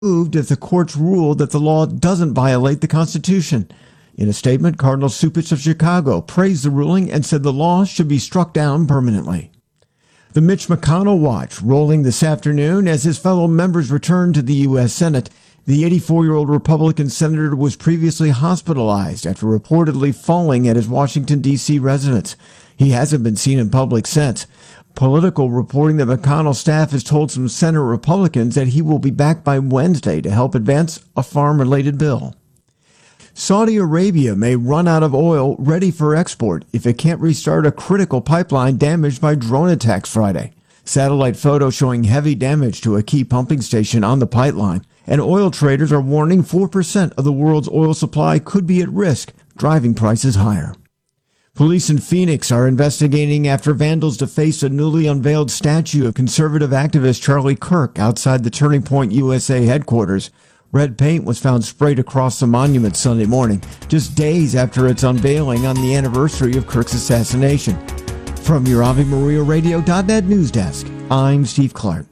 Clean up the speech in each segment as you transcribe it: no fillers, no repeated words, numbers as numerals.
moved if the courts ruled that the law doesn't violate the Constitution. In a statement, Cardinal Cupich of Chicago praised the ruling and said the law should be struck down permanently. The Mitch McConnell watch rolling this afternoon as his fellow members return to the U.S. Senate. The 84-year-old Republican senator was previously hospitalized after reportedly falling at his Washington, D.C. residence. He hasn't been seen in public since. Political reporting that McConnell's staff has told some Senate Republicans that he will be back by Wednesday to help advance a farm-related bill. Saudi Arabia may run out of oil ready for export if it can't restart a critical pipeline damaged by drone attacks Friday. Satellite photos showing heavy damage to a key pumping station on the pipeline, and oil traders are warning 4% of the world's oil supply could be at risk, driving prices higher. Police in Phoenix are investigating after vandals defaced a newly unveiled statue of conservative activist Charlie Kirk outside the Turning Point USA headquarters. Red paint was found sprayed across the monument Sunday morning, just days after its unveiling on the anniversary of Kirk's assassination. From your AveMariaRadio.net news desk, I'm Steve Clark.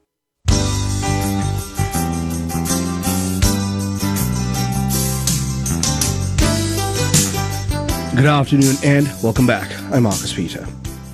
Good afternoon and welcome back. I'm Marcus Peter.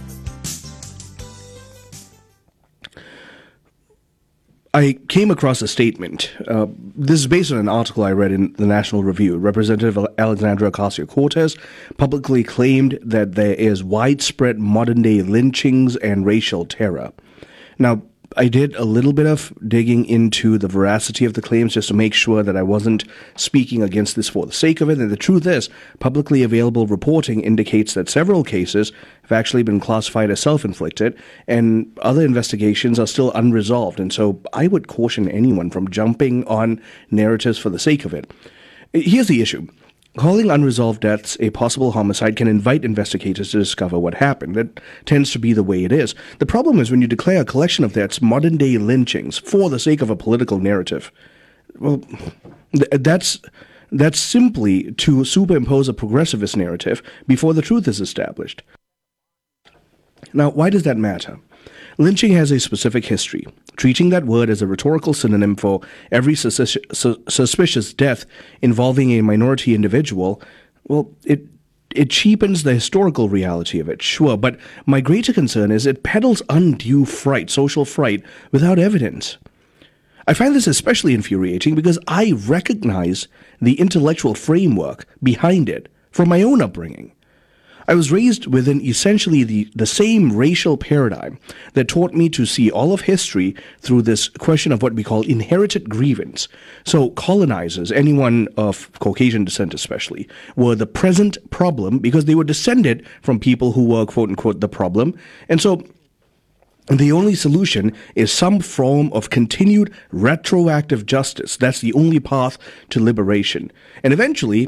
I came across a statement. This is based on an article I read in the National Review. Representative Alexandria Ocasio-Cortez publicly claimed that there is widespread modern-day lynchings and racial terror. Now, I did a little bit of digging into the veracity of the claims just to make sure that I wasn't speaking against this for the sake of it. And the truth is, publicly available reporting indicates that several cases have actually been classified as self-inflicted, and other investigations are still unresolved. And so I would caution anyone from jumping on narratives for the sake of it. Here's the issue. Calling unresolved deaths a possible homicide can invite investigators to discover what happened. That tends to be the way it is. The problem is when you declare a collection of deaths modern-day lynchings for the sake of a political narrative, well, that's simply to superimpose a progressivist narrative before the truth is established. Now, why does that matter? Lynching has a specific history. Treating that word as a rhetorical synonym for every suspicious death involving a minority individual, well, it cheapens the historical reality of it, sure, but my greater concern is it peddles undue fright, social fright, without evidence. I find this especially infuriating because I recognize the intellectual framework behind it from my own upbringing. I was raised within essentially the same racial paradigm that taught me to see all of history through this question of what we call inherited grievance. So colonizers, anyone of Caucasian descent especially, were the present problem because they were descended from people who were, quote-unquote, the problem. And so the only solution is some form of continued retroactive justice. That's the only path to liberation. And eventually,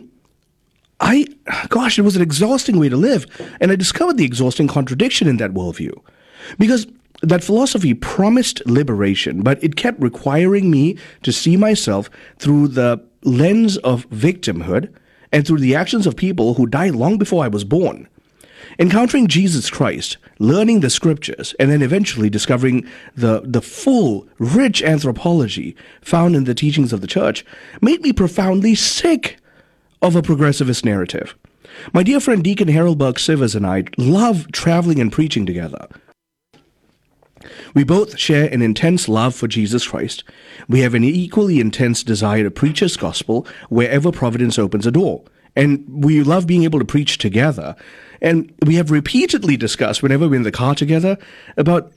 it was an exhausting way to live, and I discovered the exhausting contradiction in that worldview. Because that philosophy promised liberation, but it kept requiring me to see myself through the lens of victimhood and through the actions of people who died long before I was born. Encountering Jesus Christ, learning the scriptures, and then eventually discovering the full, rich anthropology found in the teachings of the church made me profoundly sick of a progressivist narrative. My dear friend Deacon Harold Burke-Sivers and I love traveling and preaching together. We both share an intense love for Jesus Christ. We have an equally intense desire to preach His gospel wherever Providence opens a door. And we love being able to preach together. And we have repeatedly discussed, whenever we're in the car together, about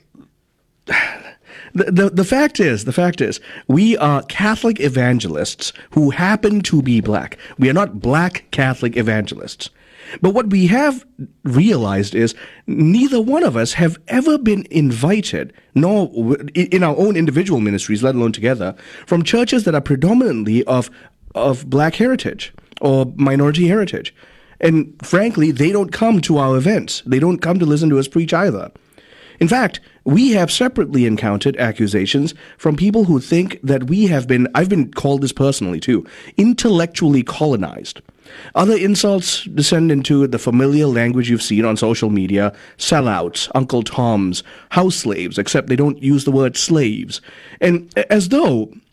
The fact is, we are Catholic evangelists who happen to be black. We are not black Catholic evangelists. But what we have realized is neither one of us have ever been invited, nor in our own individual ministries, let alone together, from churches that are predominantly of black heritage or minority heritage. And frankly, they don't come to our events. They don't come to listen to us preach either. In fact, we have separately encountered accusations from people who think that I've been called this personally too, intellectually colonized. Other insults descend into the familiar language you've seen on social media: sellouts, Uncle Toms, house slaves, except they don't use the word slaves. And as though